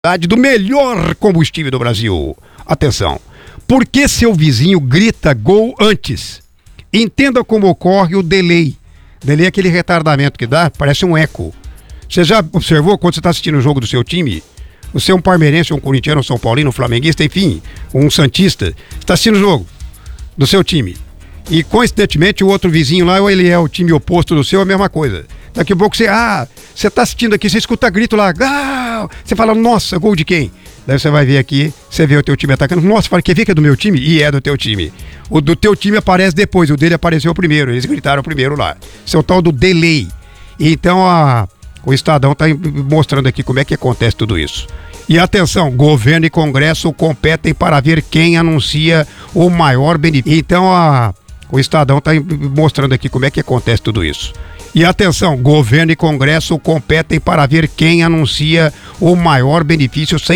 do melhor combustível do Brasil. Atenção, por que seu vizinho grita gol antes? Entenda como ocorre o delay. Delay é aquele retardamento que dá, parece um eco. Você já observou quando você está assistindo o jogo do seu time? Você é um parmeirense, um corintiano, um são paulino, um flamenguista, enfim, um santista. Você está assistindo o jogo do seu time. E coincidentemente o outro vizinho lá, ou ele é o time oposto do seu, é a mesma coisa. Daqui a pouco você tá assistindo aqui, você escuta grito lá, você fala, nossa, gol de quem? Daí você vai ver aqui, você vê o teu time atacando, nossa, fala, quer ver que é do meu time? E é do teu time. O do teu time aparece depois, o dele apareceu primeiro, eles gritaram primeiro lá. Isso é o tal do delay. Então o Estadão está mostrando aqui como é que acontece tudo isso. E atenção, governo e Congresso competem para ver quem anuncia o maior benefício. Então o Estadão está mostrando aqui como é que acontece tudo isso. E atenção, governo e Congresso competem para ver quem anuncia o maior benefício sem